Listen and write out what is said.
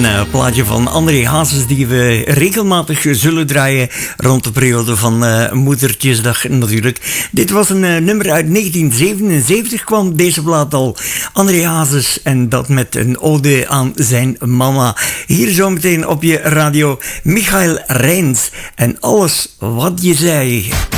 plaatje van André Hazes die we regelmatig zullen draaien rond de periode van Moedertjesdag natuurlijk. Dit was een nummer uit 1977 kwam deze plaat al. André Hazes en dat met een ode aan zijn mama. Hier zometeen op je radio Michael Reins en alles wat je zei.